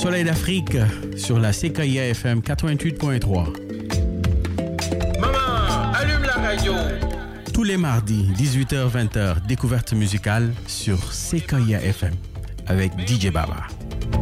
Soleil d'Afrique sur la CKIA FM 88.3. Maman, allume la radio. Tous les mardis, 18h-20h, découverte musicale sur CKIA FM avec DJ Baba.